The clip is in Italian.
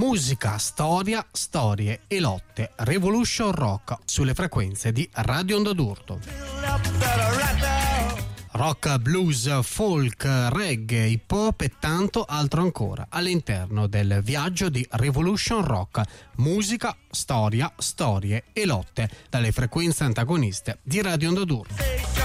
Musica, storia, storie e lotte. Revolution Rock sulle frequenze di Radio Onda d'Urto. Rock, blues, folk, reggae, hip hop e tanto altro ancora all'interno del viaggio di Revolution Rock. Musica, storia, storie e lotte dalle frequenze antagoniste di Radio Onda d'Urto.